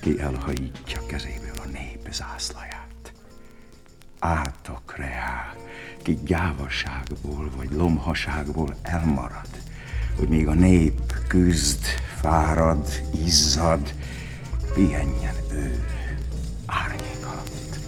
aki elhajítja kezéből a nép zászlaját. Átok reá, ki gyávaságból vagy lomhaságból elmarad, hogy még a nép küzd, fárad, izzad, pihenjen ő árnyék alatt.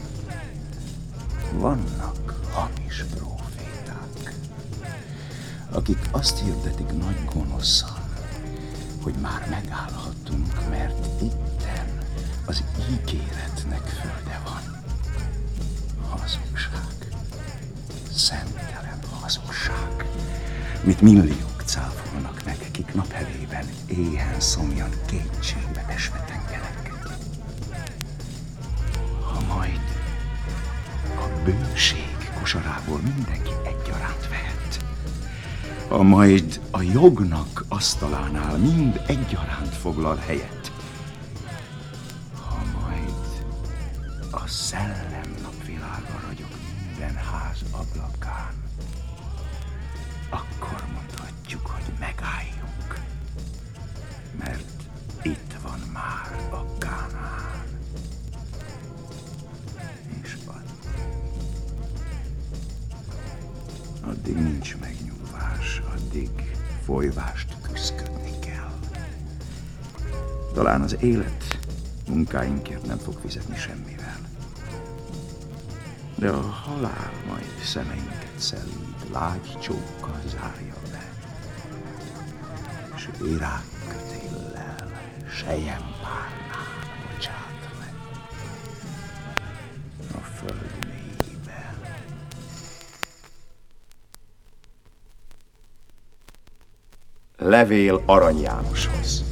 Vannak hamis próféták, akik azt hirdetik nagy gonoszan, hogy már megállhatunk, mert itten az ígéretnek földe van. Hazugság, szemtelen hazugság, mit milliók cáfolnak meg, kik naphevében éhen szomjan kétségbe esve tengenek. Ha majd a bőség kosarából mindenki egyaránt vehet, ha majd a jognak asztalánál mind egyaránt foglal helyet, ha majd a szellem napvilága ragyog minden ház ablakán, akkor mondhatjuk, hogy megálljunk, mert itt van már a Kánaán. És addig nincs megnyugvás, addig folyvást küszködni kell. Talán az élet munkáinkért nem fog fizetni semmivel, de a halál majd szemeinket szelíd, lágy csókkal zárja le, és virágkötéllel, selyempárnán bocsát le a föld mélyébe. Levél Arany Jánoshoz.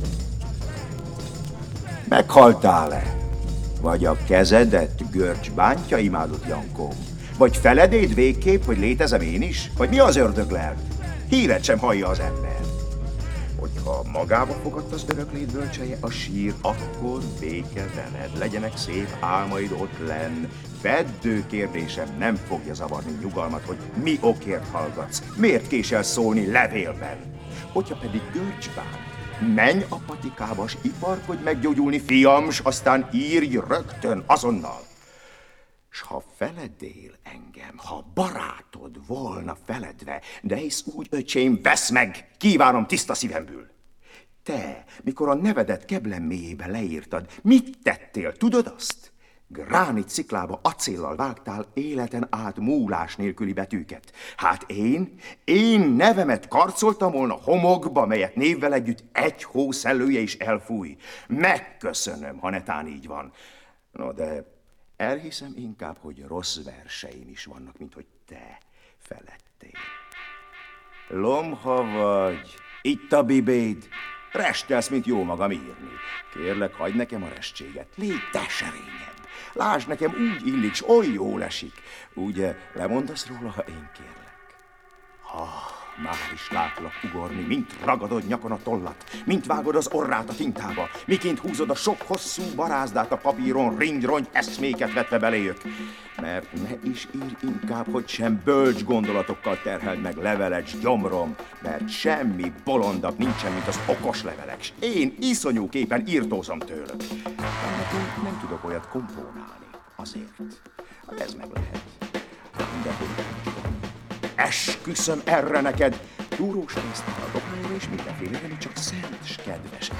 Meghaltál-e? Vagy a kezedet görcs bántja, imádott Jankó? Vagy feledéd végképp, hogy létezem én is? Vagy mi az ördög lelt? Híret sem hallja az ember. Hogyha magába fogadt az öröklét bölcselye a sír, akkor béke veled, legyenek szép álmaid ott lenn. Feddő kérdésem nem fogja zavarni nyugalmat, hogy mi okért hallgatsz, miért késel szólni levélben. Hogyha pedig görcsbánt, menj a patikába, s iparkodj meggyógyulni, fiam, s aztán írj rögtön, azonnal. S ha feledél engem, ha barátod volna feledve, de hisz úgy, öcsém, vesz meg, kívánom tiszta szívemből. Te, mikor a nevedet Keblem mélyébe leírtad, mit tettél, tudod azt? Gránit sziklába acéllal vágtál életen át múlás nélküli betűket. Hát én nevemet karcoltam volna homokba, melyet névvel együtt egy hószellője is elfúj. Megköszönöm, ha netán így van. No, de elhiszem inkább, hogy rossz verseim is vannak, mint hogy te felettél. Lomha vagy, itt a bibéd, restelsz, mint jó magam írni. Kérlek, hagyd nekem a restséget, légy te serényebb. Lásd, nekem úgy illik, s oly jól esik. Ugye lemondasz róla, ha én kérlek? Már is látlak ugorni, mint ragadod nyakon a tollat, mint vágod az orrát a tintába, miként húzod a sok hosszú barázdát a papíron, ringy-rongy eszméket vetve beléjük. Mert ne is írj inkább, hogy sem bölcs gondolatokkal terheld meg leveled, s gyomrom, mert semmi bolondabb nincsen, mint az okos levelek, s én iszonyúképpen írtózom tőlük. Ennek nem tudok olyat komponálni, azért. Ez meg lehet. De esküszöm erre neked, túrós pénztár a dohányra és mindenféle, ami csak szent s kedves.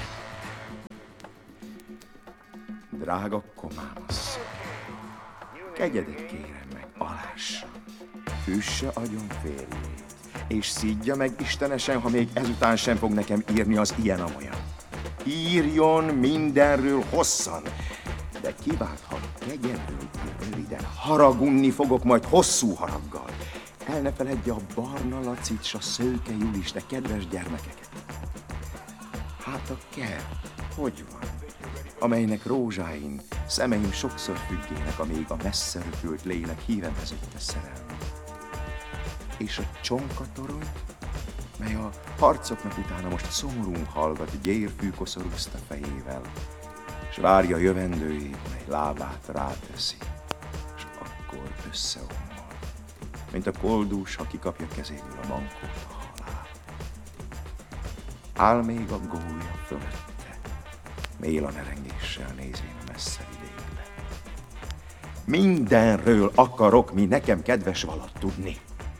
Drága komámasz, kegyedet kérem meg, alássa, üsse agyon férjét, és szídja meg istenesen, ha még ezután sem fog nekem írni az ilyen-amolyan. Írjon mindenről hosszan, de kiválthat kegyelmű röviden, haragunni fogok majd hosszú haraggal. El ne feledje a Barna Lacit s a Szőke Julis, de kedves gyermekeket. Hát a kert, hogy van, amelynek rózsáin szemeim sokszor függének, amíg a messze röpült lélek híven vezette szerelme. És a csonkatorony, mely a harcoknak utána most szomorún hallgat, gyérfű koszorúzta fejével, s várja jövendőjét, mely lábát ráteszi, s akkor összeomol, mint a koldús, ha kikapja kezéből a mankót a halál. Áll még a gólya fölötte, mélanerengéssel nézvén a messze vidékbe. Mindenről akarok, mi nekem kedves valat tudni.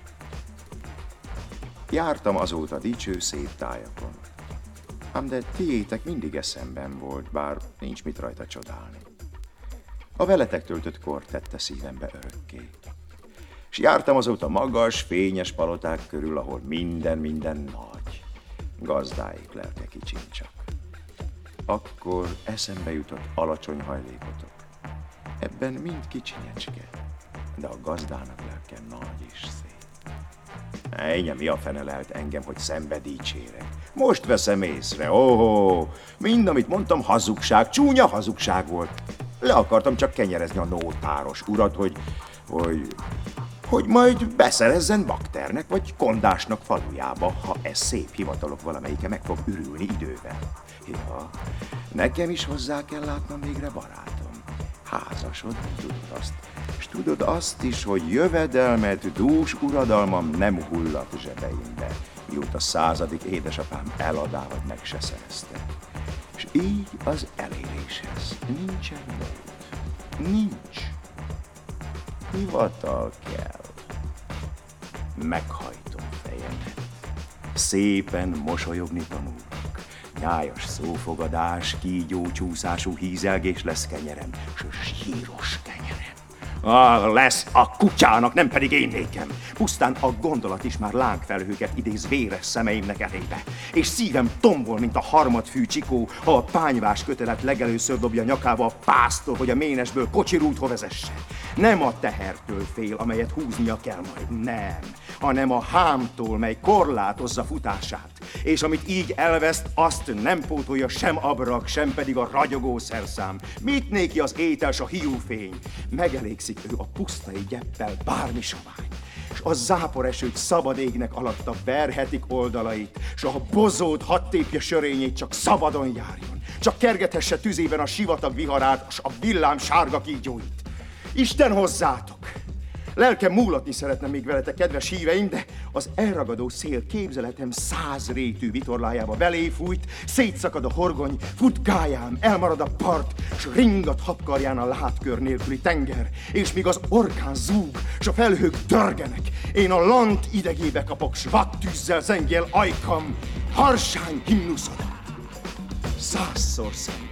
Jártam azóta dicső szép tájakon, ám de tiétek mindig eszemben volt, bár nincs mit rajta csodálni. A veletek töltött kor tette szívembe örökké. És jártam azóta magas, fényes paloták körül, ahol minden nagy. Gazdáik lelke kicsin csak. Akkor eszembe jutott alacsony hajlékotok. Ebben mind kicsinyecske, de a gazdának lelke nagy és szép. Ennyi, mi a fene lehet engem, hogy szembe dicsérek? Most veszem észre, mind, amit mondtam, hazugság, csúnya hazugság volt. Le akartam csak kenyerezni a nótáros urat, hogy majd beszerezzen bakternek vagy kondásnak falujába, ha ez szép hivatalok valamelyike meg fog ürülni idővel. Ja, nekem is hozzá kell látnom végre, barátom. Házasodni tudod azt, és tudod azt is, hogy jövedelmet, dús uradalmam nem hullott zsebeimbe, mióta 100. édesapám eladá, vagy meg se szerezte. És így az eléréshez nincsen mód. Nincs. Hivatal kell. Meghajtom fejemet. Szépen mosolyogni tanulok. Nyájas szófogadás, kígyó csúszású hízelgés lesz kenyerem, s síros kenyerem. Lesz a kutyának, nem pedig én nékem. Pusztán a gondolat is már lángfelhőket idéz véres szemeimnek elébe. És szívem tombol, mint a harmadfű csikó, ha a pányvás kötelet legelőször dobja nyakába a pásztor, hogy a ménesből kocsirútho vezesse. Nem a tehertől fél, amelyet húznia kell majd, nem, hanem a hámtól, mely korlátozza futását. És amit így elveszt, azt nem pótolja sem abrak, sem pedig a ragyogó szerszám. Mit néki az étel s a hiúfény? Megelégszik ő a pusztai gyeppel bármi sovány. S a záporesők szabad égnek alatta verhetik oldalait, s a bozót hadd tépje sörényét, csak szabadon járjon. Csak kergethesse tüzében a sivatag viharát, s a villám sárga kígyóit. Isten hozzátok! Lelkem múlatni szeretne még veletek, kedves híveim, de az elragadó szél képzeletem 100 rétű vitorlájába beléfújt, szétszakad a horgony, fut gályám, elmarad a part, s ringat habkarján a látkör nélküli tenger, és míg az orkán zúg, s a felhők dörgenek, én a lant idegébe kapok, s vattűzzel zengél ajkam, harsány himnuszodat. 100-szor